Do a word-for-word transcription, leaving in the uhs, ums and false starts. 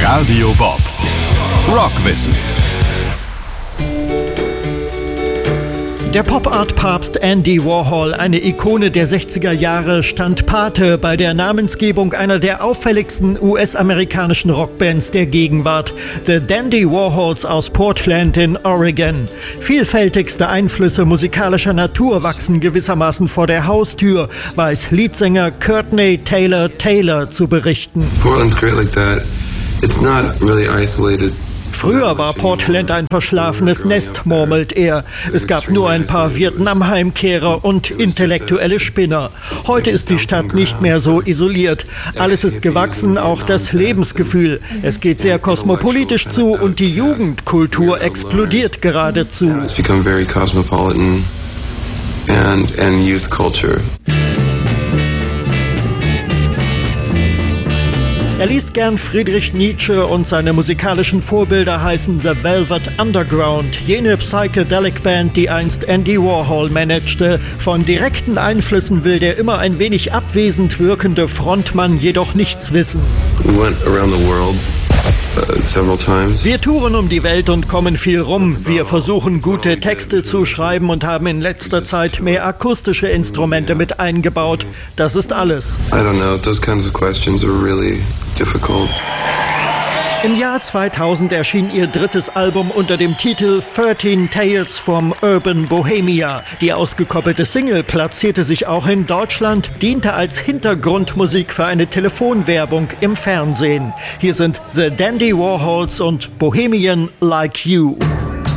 Radio Bob. Rockwissen. Der Pop-Art-Papst Andy Warhol, eine Ikone der sechziger Jahre, stand Pate bei der Namensgebung einer der auffälligsten U S-amerikanischen Rockbands der Gegenwart, The Dandy Warhols aus Portland in Oregon. Vielfältigste Einflüsse musikalischer Natur wachsen gewissermaßen vor der Haustür, weiß Leadsänger Courtney Taylor Taylor zu berichten. Portland's great like that. It's not really isolated. Früher war Portland ein verschlafenes Nest, murmelt er. Es gab nur ein paar Vietnam-Heimkehrer und intellektuelle Spinner. Heute ist die Stadt nicht mehr so isoliert. Alles ist gewachsen, auch das Lebensgefühl. Es geht sehr kosmopolitisch zu und die Jugendkultur explodiert geradezu. It's become very cosmopolitan and, and youth culture. Er liest gern Friedrich Nietzsche und seine musikalischen Vorbilder heißen The Velvet Underground, jene Psychedelic-Band, die einst Andy Warhol managte. Von direkten Einflüssen will der immer ein wenig abwesend wirkende Frontmann jedoch nichts wissen. We went around the world. Uh, several times. Wir touren um die Welt und kommen viel rum. Wir versuchen, gute Texte zu schreiben und haben in letzter Zeit mehr akustische Instrumente mit eingebaut. Das ist alles. I don't know. Those kinds of questions are really difficult. Im Jahr zweitausend erschien ihr drittes Album unter dem Titel thirteen Tales from Urban Bohemia. Die ausgekoppelte Single platzierte sich auch in Deutschland, diente als Hintergrundmusik für eine Telefonwerbung im Fernsehen. Hier sind The Dandy Warhols und Bohemian Like You.